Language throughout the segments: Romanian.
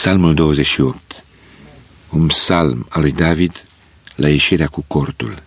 Psalmul 28, un psalm al lui David la ieșirea cu cortul.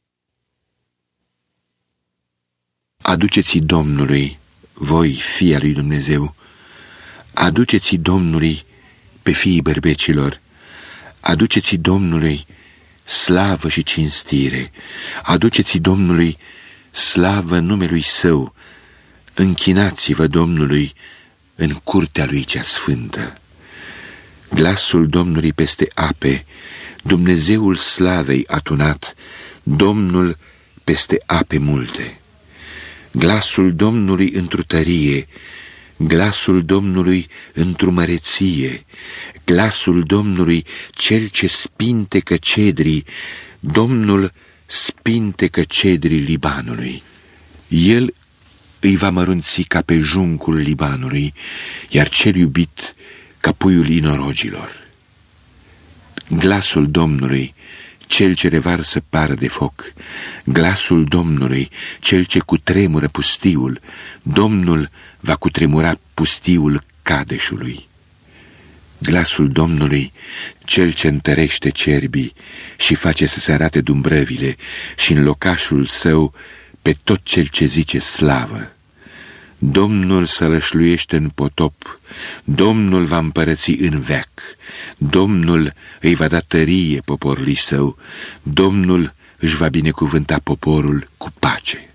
Aduceți Domnului, voi, fii al lui Dumnezeu, aduceți Domnului pe fiii bărbecilor, aduceți Domnului slavă și cinstire, aduceți Domnului slavă numelui Său, închinați-vă Domnului în curtea Lui cea sfântă. Glasul Domnului peste ape, Dumnezeul slavei a tunat, Domnul peste ape multe. Glasul Domnului într-o tărie, glasul Domnului într-o măreție, glasul Domnului cel ce spintecă cedrii, Domnul spintecă cedrii Libanului. El îi va mărunți ca pe juncul Libanului, iar cel iubit ca puiul inorogilor. Glasul Domnului, cel ce revarsă pară de foc, glasul Domnului, cel ce cutremură pustiul, Domnul va cutremura pustiul Cadeșului. Glasul Domnului, cel ce întărește cerbii și face să se arate dumbrăvile și în locașul său pe tot cel ce zice slavă. Domnul sălășluiește în potop, Domnul va împărăți în veac, Domnul îi va da tărie poporului său, Domnul își va binecuvânta poporul cu pace.